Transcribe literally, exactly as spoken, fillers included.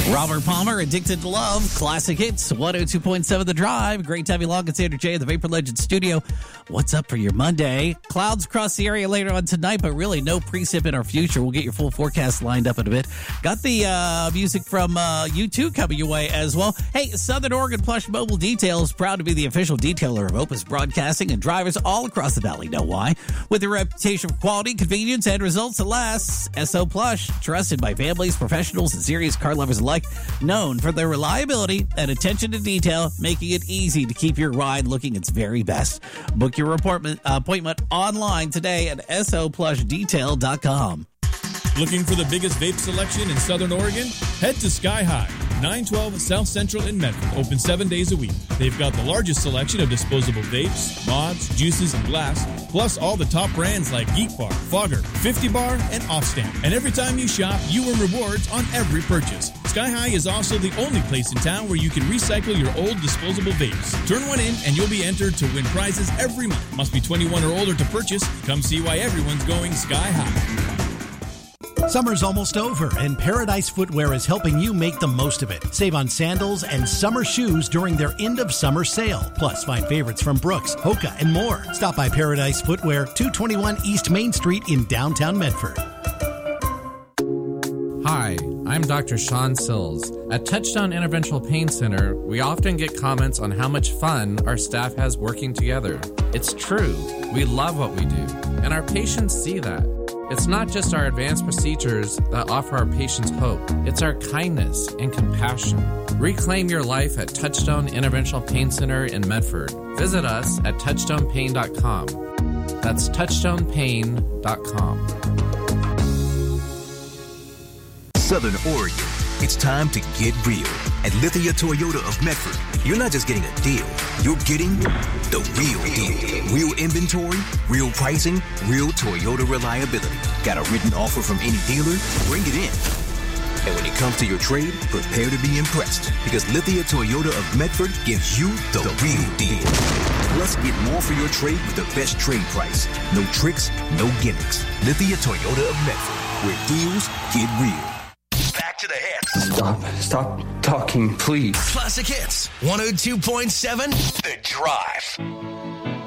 Robert Palmer, Addicted to Love, classic hits, one oh two point seven The Drive. Great to have you along. It's Andrew J. at the Vapor Legend Studio. What's up for your Monday? Clouds across the area later on tonight, but really no precip in our future. We'll get your full forecast lined up in a bit. Got the uh, music from uh, U two coming your way as well. Hey, Southern Oregon Plush Mobile Details, proud to be the official detailer of Opus Broadcasting, and drivers all across the valley know why. With a reputation for quality, convenience, and results that last, S O Plush, trusted by families, professionals, and serious car lovers alike, known for their reliability and attention to detail, making it easy to keep your ride looking its very best. Book your appointment, uh, appointment online today at S O plush detail dot com. Looking for the biggest vape selection in Southern Oregon? Head to Sky High, nine twelve South Central in Medford, open seven days a week. They've got the largest selection of disposable vapes, mods, juices, and glass, plus all the top brands like Geek Bar, Fogger, fifty bar, and Offstamp. And every time you shop, you earn rewards on every purchase. Sky High is also the only place in town where you can recycle your old disposable vapes. Turn one in and you'll be entered to win prizes every month. Must be twenty-one or older to purchase. Come see why everyone's going Sky High. Summer's almost over, and Paradise Footwear is helping you make the most of it. Save on sandals and summer shoes during their end-of-summer sale. Plus, find favorites from Brooks, Hoka, and more. Stop by Paradise Footwear, two twenty-one East Main Street in downtown Medford. Hi, I'm Doctor Sean Sills. At Touchdown Interventional Pain Center, we often get comments on how much fun our staff has working together. It's true. We love what we do, and our patients see that. It's not just our advanced procedures that offer our patients hope. It's our kindness and compassion. Reclaim your life at Touchstone Interventional Pain Center in Medford. Visit us at touchstone pain dot com. That's touchstone pain dot com. Southern Oregon, it's time to get real. At Lithia Toyota of Medford, you're not just getting a deal, you're getting the real deal. Real inventory, real pricing, real Toyota reliability. Got a written offer from any dealer? Bring it in. And when it comes to your trade, prepare to be impressed, because Lithia Toyota of Medford gives you the real deal. Plus, get more for your trade with the best trade price. No tricks, no gimmicks. Lithia Toyota of Medford, where deals get real. Back to the hits. Stop. Stop talking, please. Classic hits. one oh two point seven The Drive.